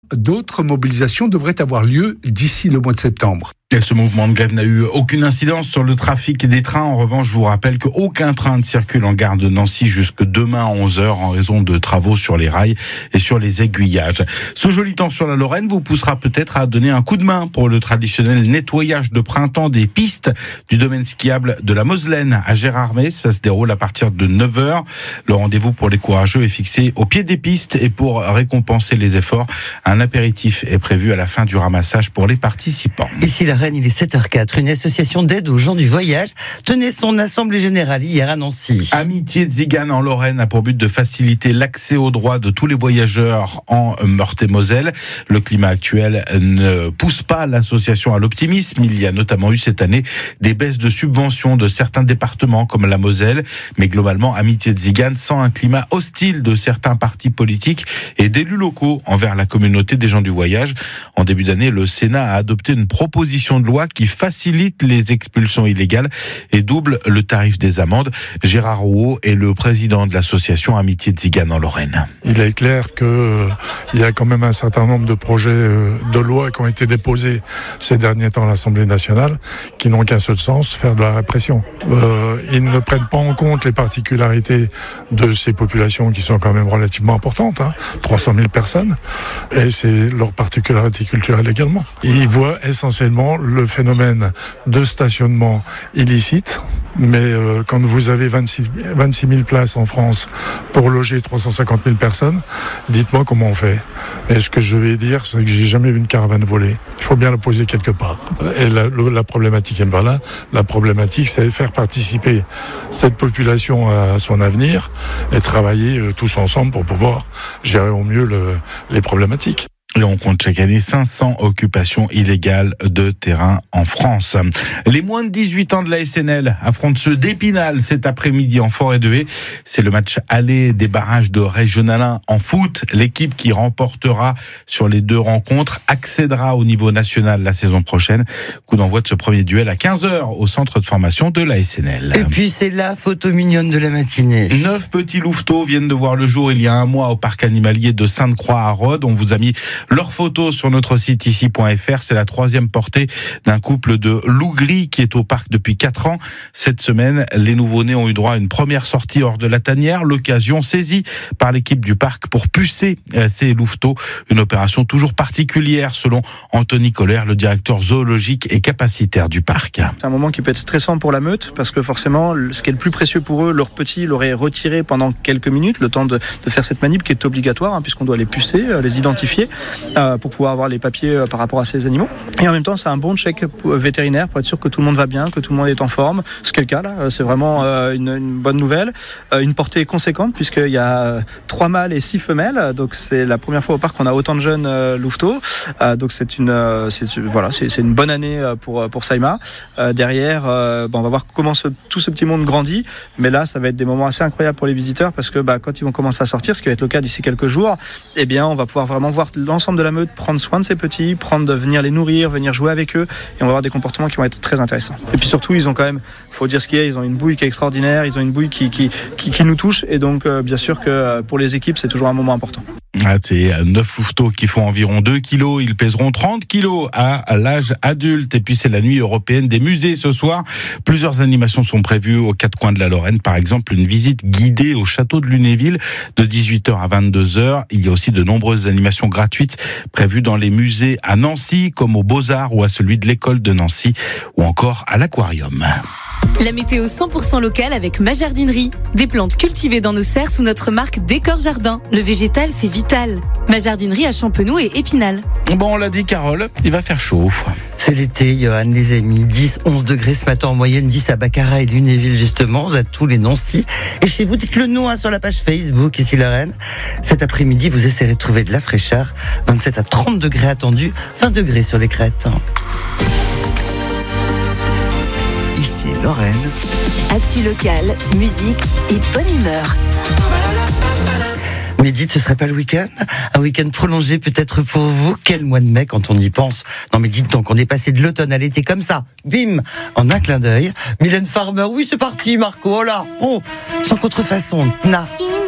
d'autres mobilisations devraient avoir lieu d'ici le mois de septembre. Et ce mouvement de grève n'a eu aucune incidence sur le trafic des trains. En revanche, je vous rappelle qu'aucun train ne circule en gare de Nancy jusque demain à 11h en raison de travaux sur les rails et sur les aiguillages. Ce joli temps sur la Lorraine vous poussera peut-être à donner un coup de main pour le traditionnel nettoyage de printemps des pistes du domaine skiable de la Moselaine à Gérardmer. Ça se déroule à partir de 9h. Le rendez-vous pour les courageux est fixé au pied des pistes et pour récompenser les efforts, un apéritif est prévu à la fin du ramassage pour les participants. Ici la Rennes, il est 7h04. Une association d'aide aux gens du voyage tenait son assemblée générale hier à Nancy. Amitié Tzigane en Lorraine a pour but de faciliter l'accès aux droits de tous les voyageurs en Meurthe-et-Moselle. Le climat actuel ne pousse pas l'association à l'optimisme. Il y a notamment eu cette année des baisses de subventions de certains départements comme la Moselle. Mais globalement, Amitié Tzigane sent un climat hostile de certains partis politiques et d'élus locaux envers la communauté des gens du voyage. En début d'année, le Sénat a adopté une proposition de loi qui facilite les expulsions illégales et double le tarif des amendes. Gérard Rouault est le président de l'association Amitié Tzigane en Lorraine. Il est clair que il y a quand même un certain nombre de projets de loi qui ont été déposés ces derniers temps à l'Assemblée nationale qui n'ont qu'un seul sens, faire de la répression. Ils ne prennent pas en compte les particularités de ces populations qui sont quand même relativement importantes, 300 000 personnes, et c'est leur particularité culturelle également. Ils voient essentiellement le phénomène de stationnement illicite, mais quand vous avez 26 000 places en France pour loger 350 000 personnes, dites-moi comment on fait. Et ce que je vais dire, c'est que j'ai jamais vu une caravane voler. Il faut bien la poser quelque part. Et la problématique est pas là. La problématique, c'est de faire participer cette population à son avenir et travailler tous ensemble pour pouvoir gérer au mieux les problématiques. Et on compte chaque année 500 occupations illégales de terrain en France. Les moins de 18 ans de la SNL affrontent ceux d'Épinal cet après-midi en Forêt de Haye. C'est le match aller des barrages de Régional 1 en foot. L'équipe qui remportera sur les deux rencontres accédera au niveau national la saison prochaine. Coup d'envoi de ce premier duel à 15h au centre de formation de la SNL. Et puis c'est la photo mignonne de la matinée. 9 petits louveteaux viennent de voir le jour il y a un mois au parc animalier de Sainte-Croix à Rhodes. On vous a mis leurs photos sur notre site ici.fr. C'est la 3e portée d'un couple de loups gris qui est au parc depuis 4 ans. Cette semaine, les nouveau-nés ont eu droit à une première sortie hors de la tanière. L'occasion saisie par l'équipe du parc pour pucer ces louveteaux. Une opération toujours particulière selon Anthony Koller, le directeur zoologique et capacitaire du parc. C'est un moment qui peut être stressant pour la meute parce que forcément, ce qui est le plus précieux pour eux, leur petit l'aurait retiré pendant quelques minutes, le temps de faire cette manip qui est obligatoire puisqu'on doit les pucer, les identifier. Pour pouvoir avoir les papiers par rapport à ces animaux. Et en même temps, c'est un bon check vétérinaire pour être sûr que tout le monde va bien, que tout le monde est en forme. Ce qui est le cas là, c'est vraiment une bonne nouvelle. Une portée conséquente puisqu'il y a 3 mâles et 6 femelles. Donc c'est la première fois au parc qu'on a autant de jeunes louveteaux. Donc c'est une bonne année pour Saïma. Derrière, on va voir comment tout ce petit monde grandit. Mais là, ça va être des moments assez incroyables pour les visiteurs parce que quand ils vont commencer à sortir, ce qui va être le cas d'ici quelques jours, eh bien, on va pouvoir vraiment voir l'ensemble de la meute prendre soin de ces petits, venir les nourrir, venir jouer avec eux, et on va avoir des comportements qui vont être très intéressants. Et puis surtout, ils ont quand même, faut dire ce qu'il y a, ils ont une bouille qui est extraordinaire, ils ont une bouille qui nous touche, et donc bien sûr que pour les équipes, c'est toujours un moment important. C'est 9 louveteaux qui font environ 2 kilos. Ils pèseront 30 kilos à l'âge adulte. Et puis c'est la nuit européenne des musées ce soir. Plusieurs animations sont prévues aux 4 coins de la Lorraine. Par exemple, une visite guidée au château de Lunéville de 18h à 22h. Il y a aussi de nombreuses animations gratuites prévues dans les musées à Nancy, comme au Beaux-Arts ou à celui de l'école de Nancy, ou encore à l'Aquarium. La météo 100% locale avec Ma Jardinerie. Des plantes cultivées dans nos serres sous notre marque Décor Jardin. Le végétal, c'est vital. Ma Jardinerie à Champenoux et Épinal. Bon, on l'a dit, Carole, il va faire chaud. C'est l'été, Johan, les amis. 10-11 degrés ce matin en moyenne, 10 à Baccarat et Lunéville, justement, à tous les Nancy. Et chez vous, dites le nom sur la page Facebook, ici la Reine. Cet après-midi, vous essayerez de trouver de la fraîcheur. 27 à 30 degrés attendus, 20 degrés sur les crêtes. Ici Lorraine. Actu locale, musique et bonne humeur. Mais dites, ce serait pas le week-end ? Un week-end prolongé peut-être pour vous ? Quel mois de mai quand on y pense ? Non mais dites donc, on est passé de l'automne à l'été comme ça, bim, en un clin d'œil. Mylène Farmer, oui c'est parti Marco, oh là, sans contrefaçon, na.